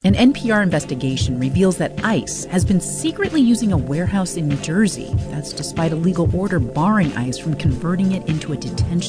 An NPR investigation reveals that ICE has been secretly using a warehouse in New Jersey. That's despite a legal order barring ICE from converting it into a detention